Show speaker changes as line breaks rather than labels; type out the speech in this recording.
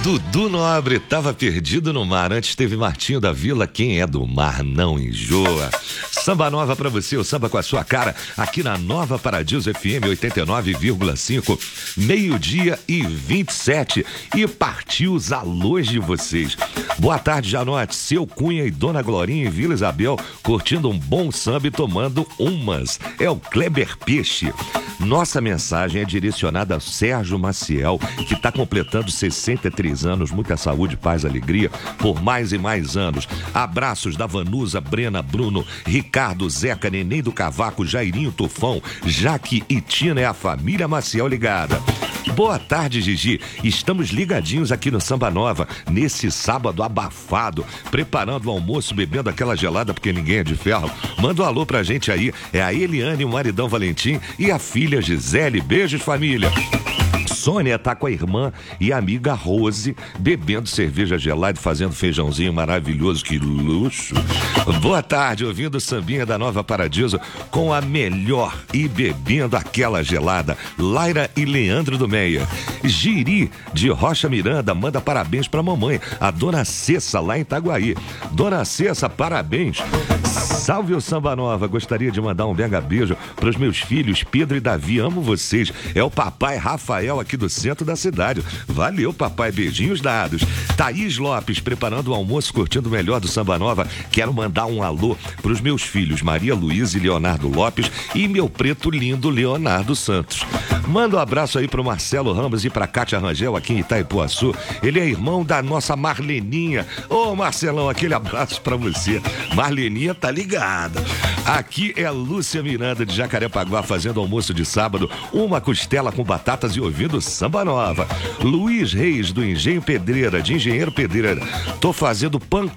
Dudu Nobre tava perdido no mar. Antes teve Martinho da Vila. Quem é do mar não enjoa. Samba nova pra você, o samba com a sua cara, aqui na Nova Paradiso FM 89,5, 12h27. E partiu os alôs de vocês. Boa tarde, Janote, seu Cunha e Dona Glorinha em Vila Isabel, curtindo um bom samba e tomando umas. É o Kleber Peixe. Nossa mensagem é direcionada a Sérgio Maciel, que está completando 63 anos. Muita saúde, paz, alegria por mais e mais anos. Abraços da Vanusa, Brena, Bruno, Ricardo, Zeca, Neném do Cavaco, Jairinho, Tufão, Jaque e Tina. É a família Maciel ligada. Boa tarde, Gigi. Estamos ligadinhos aqui no Samba Nova, nesse sábado abafado, preparando o almoço, bebendo aquela gelada, porque ninguém é de ferro. Manda um alô pra gente aí. É a Eliane, o maridão Valentim e a filha Gisele. Beijos, família. Sônia tá com a irmã e a amiga Rose, bebendo cerveja gelada e fazendo feijãozinho maravilhoso. Que luxo. Boa tarde, ouvindo o sambinha da Nova Paradiso com a melhor e bebendo aquela gelada. Laira e Leandro do Meia. Giri, de Rocha Miranda, manda parabéns pra mamãe, a Dona Cessa, lá em Itaguaí. Dona Cessa, parabéns. Salve o Samba Nova. Gostaria de mandar um mega beijo pros meus filhos Pedro e Davi. Amo vocês. É o papai Rafael aqui do centro da cidade. Valeu, papai. Beijinhos dados. Thaís Lopes, preparando o almoço, curtindo o melhor do Samba Nova. Quero mandar um alô pros meus filhos Maria Luísa e Leonardo Lopes e meu preto lindo Leonardo Santos. Manda um abraço aí pro Marcelo Ramos e pra Cátia Rangel aqui em Itaipuaçu. Ele é irmão da nossa Marleninha. Ô, Marcelão, aquele abraço pra você. Marleninha tá ligada. Aqui é a Lúcia Miranda de Jacarepaguá fazendo almoço de sábado, uma costela com batatas e ouvindo Samba Nova. Luiz Reis do Engenho Pedreira, de Engenheiro Pedreira. Tô fazendo